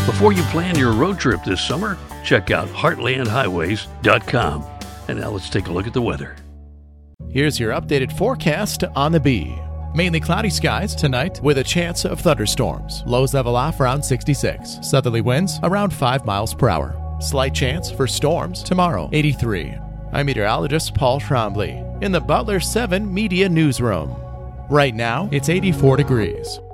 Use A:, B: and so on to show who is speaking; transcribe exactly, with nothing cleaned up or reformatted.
A: Before you plan your road trip this summer, check out heartland highways dot com. And now let's take a look at the weather.
B: Here's your updated forecast on the Bee. Mainly cloudy skies tonight with a chance of thunderstorms. Lows level off around sixty-six. Southerly winds around five miles per hour. Slight chance for storms tomorrow, eighty-three. I'm meteorologist Paul Trombley in the Butler seven Media Newsroom. Right now, it's eighty-four degrees.